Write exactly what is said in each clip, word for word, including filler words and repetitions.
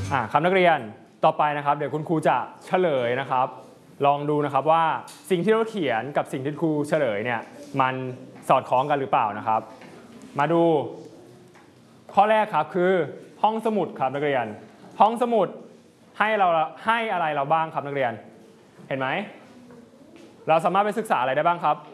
อ่าครับนักเรียนต่อไปนะครับเดี๋ยวคุณครูจะเฉลยนะครับลองดูนะครับว่าสิ่งที่เราเขียนกับสิ่งที่ครูเฉลยเนี่ยมันสอดคล้องกันหรือเปล่านะครับมาดูข้อแรกครับคือห้องสมุดครับนักเรียนห้องสมุดให้เราให้อะไรเราบ้างครับนักเรียนเห็นไหมเราสามารถไปศึกษาอะไรได้บ้างครับ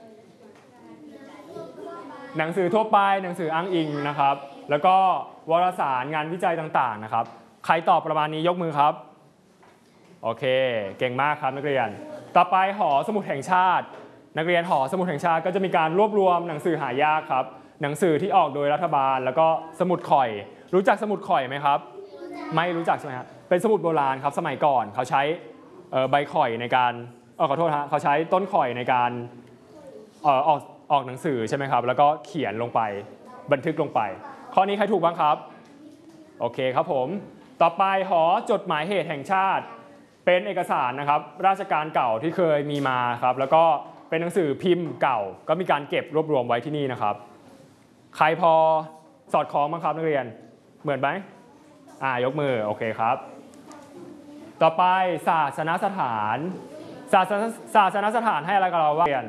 หนังสือทั่วไปหนังสืออ้างอิงนะครับแล้วก็วารสารงานวิจัยต่างๆนะครับใครตอบประมาณนี้ยกมือครับโอเคเก่งมากครับนักเรียนต่อไปหอสมุดแห่งชาตินักเรียนหอสมุดแห่งชาติก็จะมีการรวบรวมหนังสือหายากครับหนังสือที่ออกโดยรัฐบาลแล้วก็สมุดข่อยรู้จักสมุดข่อยไหมครับไม่รู้จักใช่ไหมครับเป็นสมุดโบราณครับสมัยก่อนเขาใช้ใบข่อยในการเออขอโทษฮะเขาใช้ต้นข่อยในการเออออกออกหนังสือใช่ไหมครับแล้วก็เขียนลงไปบันทึกลงไปข้อนี้ใครถูกบ้างครับโอเคครับผมต่อไปหอจดหมายเหตุแห่งชาติเป็นเอกสารนะครับราชการเก่าที่เคยมีมาครับแล้วก็เป็นหนังสือพิมพ์เก่าก็มีการเก็บรวบรวมไว้ที่นี่นะครับใครพอสอดคล้องบ้างครับนักเรียนเหมือนไหมอ่ายกมือโอเคครับต่อไปศาสนสถานศาสนศาสนสถานให้อะไรกับเราบ้าง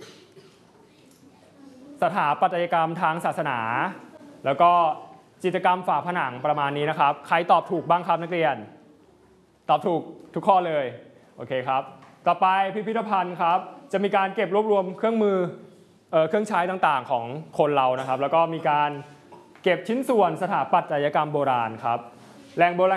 สถาปัตยกรรมทางศาสนาแล้วก็จิตรกรรมฝาผนังประมาณนี้นะครับใครตอบถูกบ้างครับนักเรียนตอบถูกทุกข้อเลยโอเคครับต่อไปพิพิธภัณฑ์ครับจะมีการเก็บรวบรวมเครื่องมือเอ่อเครื่องใช้ต่างๆของคนเรานะครับแล้วก็มีการเก็บชิ้นส่วนสถาปัตยกรรมโบราณครับแหล่งโบราณ